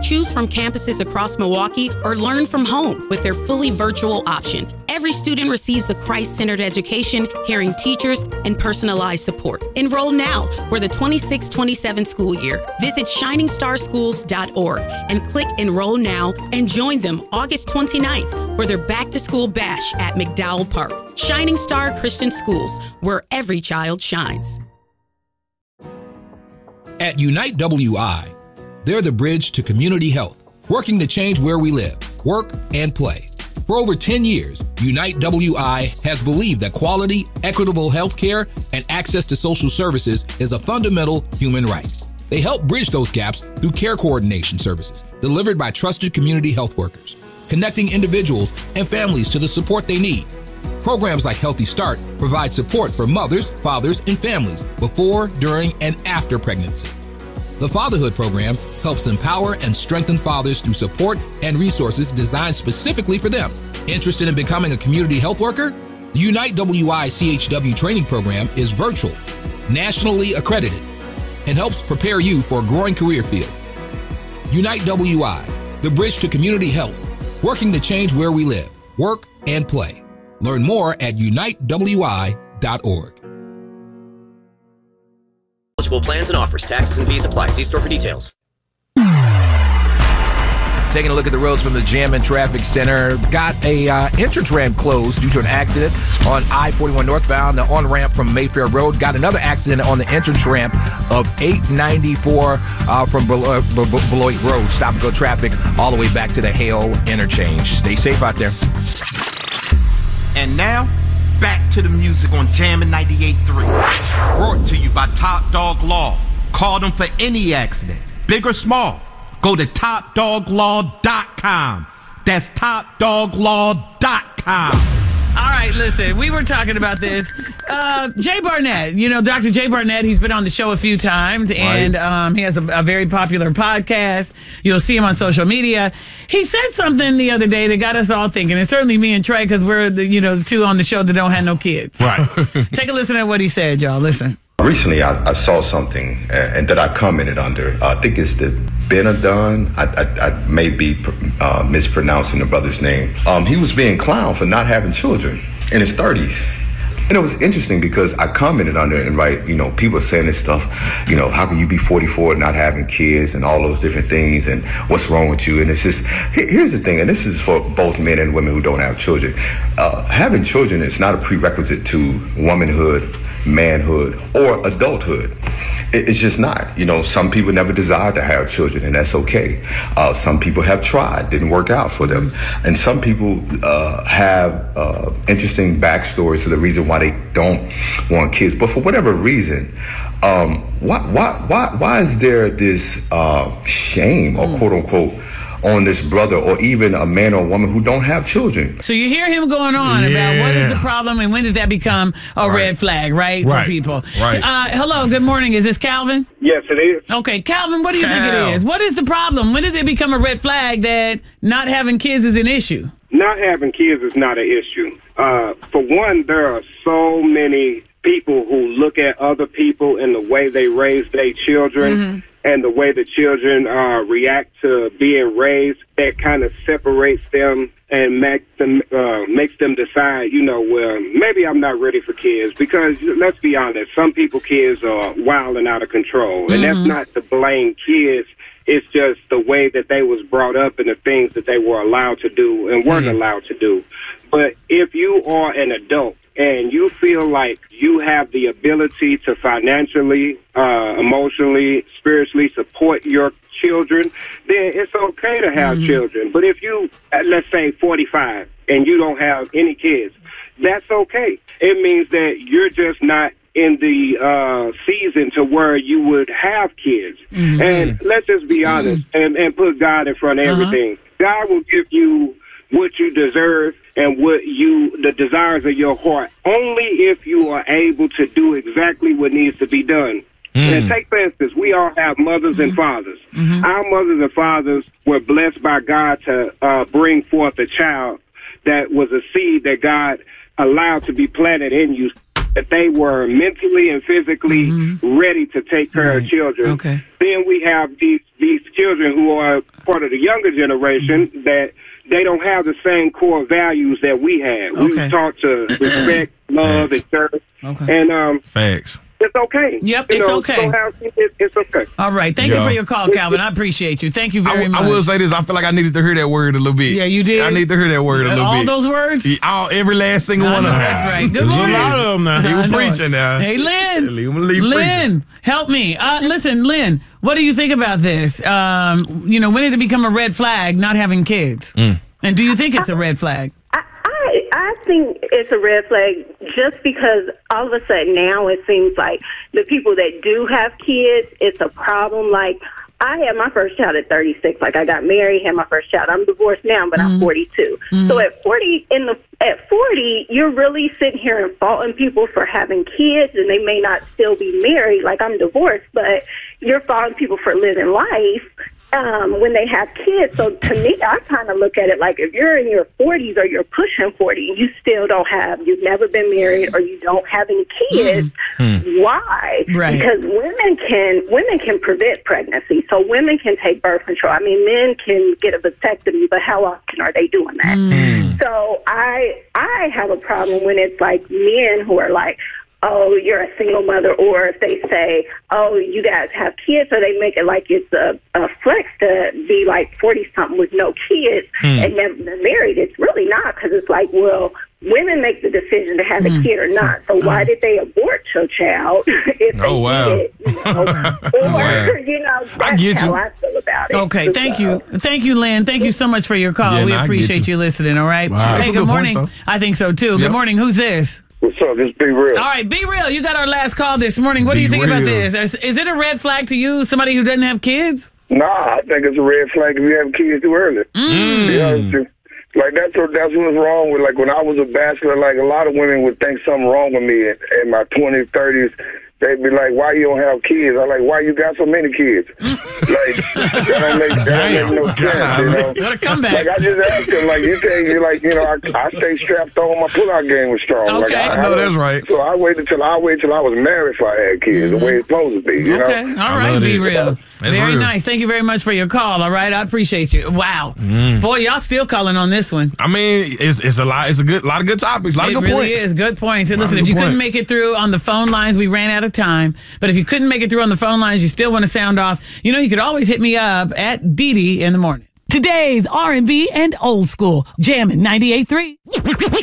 Choose from campuses across Milwaukee or learn from home with their fully virtual option. Every student receives a Christ-centered education, caring teachers, and personalized support. Enroll now for the 26-27 school year. Visit shiningstarschools.org and click Enroll Now and join them August 29th for their back-to-school bash at McDowell Park. Shining Star Christian Schools, where every child shines. At Unite WI, they're the bridge to community health, working to change where we live, work, and play. For over 10 years, Unite WI has believed that quality, equitable health care and access to social services is a fundamental human right. They help bridge those gaps through care coordination services delivered by trusted community health workers, connecting individuals and families to the support they need. Programs like Healthy Start provide support for mothers, fathers, and families before, during, and after pregnancy. The Fatherhood Program helps empower and strengthen fathers through support and resources designed specifically for them. Interested in becoming a community health worker? The Unite WI CHW training program is virtual, nationally accredited, and helps prepare you for a growing career field. Unite WI, the bridge to community health, working to change where we live, work, and play. Learn more at unitewi.org. Eligible plans and offers. Taxes and fees apply. See store for details. Taking a look at the roads from the Jam and Traffic Center. Got a entrance ramp closed due to an accident on I-41 northbound. The on-ramp from Mayfair Road. Got another accident on the entrance ramp of 894 from Beloit Road. Stop and go traffic all the way back to the Hale interchange. Stay safe out there. And now, back to the music on Jammin' 98.3. Brought to you by Top Dog Law. Call them for any accident, big or small. Go to topdoglaw.com. That's topdoglaw.com. All right, listen, we were talking about this. Jay Barnett, Dr. Jay Barnett, he's been on the show a few times, and he has a very popular podcast. You'll see him on social media. He said something the other day that got us all thinking, and certainly me and Trey, because we're the two on the show that don't have no kids. Right. Take a listen to what he said, y'all. Listen. Recently, I saw something and that I commented under. I think it's the Benadon. I may be mispronouncing the brother's name. He was being clowned for not having children in his 30s. And it was interesting because I commented under it and people saying this stuff, how can you be 44 and not having kids and all those different things and what's wrong with you? And it's just, here's the thing, and this is for both men and women who don't have children. Having children is not a prerequisite to womanhood, manhood, or adulthood. It's just not. Some people never desire to have children, and that's okay. Some people have tried, didn't work out for them. And some people have interesting backstories to the reason why they don't want kids. But for whatever reason, why is there this shame or quote unquote on this brother or even a man or woman who don't have children? So you hear him going on about what is the problem and when did that become a red flag, right, for people? Right. Hello, good morning. Is this Calvin? Yes, it is. Okay, Calvin, what do you think it is? What is the problem? When does it become a red flag that not having kids is an issue? Not having kids is not an issue. For one, there are so many people who look at other people and the way they raise their children and the way the children react to being raised, that kind of separates them and makes them decide, well, maybe I'm not ready for kids. Because let's be honest, some people kids are wild and out of control, and that's not to blame kids. It's just the way that they was brought up and the things that they were allowed to do and weren't allowed to do. But if you are an adult and you feel like you have the ability to financially, emotionally, spiritually support your children, then it's okay to have children. But if you, let's say 45, and you don't have any kids, that's okay. It means that you're just not in the season to where you would have kids. And let's just be honest and put God in front of everything. God will give you what you deserve and the desires of your heart, only if you are able to do exactly what needs to be done. And take for instance, we all have mothers and fathers. Our mothers and fathers were blessed by God to bring forth a child that was a seed that God allowed to be planted in you. that they were mentally and physically ready to take care of children. Okay. Then we have these children who are part of the younger generation that they don't have the same core values that we have. We were taught to respect, love, and serve. And facts. It's okay. Yep, it's okay. It's okay. All right. Thank you for your call, Calvin. I appreciate you. Thank you very much. I will say this. I feel like I needed to hear that word a little bit. Yeah, you did? I need to hear that word a little bit. All those words? Every last single one of them. That's right. Good There's morning. a lot of them now. He was preaching now. Hey, Lynn. Lynn, help me. Listen, Lynn, what do you think about this? When did it become a red flag not having kids? And do you think it's a red flag? I think it's a red flag just because all of a sudden now it seems like the people that do have kids, it's a problem. Like, I had my first child at 36. Like, I got married, had my first child. I'm divorced now, but I'm 42. So at 40, you're really sitting here and faulting people for having kids, and they may not still be married. Like, I'm divorced, but you're faulting people for living life when they have kids. So to me, I kind of look at it like if you're in your 40s or you're pushing 40 and you still you've never been married or you don't have any kids, why? Right. Because women can prevent pregnancy. So women can take birth control. I mean, men can get a vasectomy, but how often are they doing that? So I have a problem when it's like men who are like, oh, you're a single mother, or if they say, oh, you guys have kids, or they make it like it's a flex to be like 40-something with no kids and never been married. It's really not, because it's like, well, women make the decision to have a kid or not. So why did they abort your child if they did it? Or, I get how you. I feel about it. Okay, thank you. Thank you, Lynn. Thank you so much for your call. Yeah, we I get appreciate you listening, all right? Wow. Hey, Some good good morning. points, I think so, too. Good morning. Who's this? What's up? This Be Real. All right, Be Real. You got our last call this morning. What do you think about this? Is it a red flag to you, somebody who doesn't have kids? Nah, I think it's a red flag if you have kids too early. To be honest with you. Like, that's what's wrong with, like, when I was a bachelor, like, a lot of women would think something wrong with me in my 20s, 30s. They'd be like, why you don't have kids? I'm like, why you got so many kids? Like, that don't make no sense, you know? What a comeback. Like, I just asked them, like, you think, like, you know, I stay strapped on, my pull-out game was strong. Okay. Like, I know that's right. So I waited till I was married before I had kids, the way it's supposed to be, you know? Okay. All right, Be Real. Very real. nice. Thank you very much for your call, all right? I appreciate you. Wow. Boy, y'all still calling on this one. I mean, it's a lot. It's a lot of good topics. A lot of good really points. Is good points. And listen, if you couldn't make it through on the phone lines, we ran out of time. But if you couldn't make it through on the phone lines, you still want to sound off, you could always hit me up at Dee Dee in the morning. Today's R&B and old school, Jammin' 98.3.